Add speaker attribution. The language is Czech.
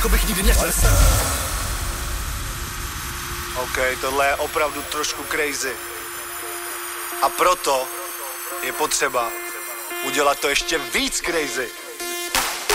Speaker 1: bych nikdy nesl.
Speaker 2: OK, tohle je opravdu trošku crazy. A proto je potřeba udělat to ještě víc crazy.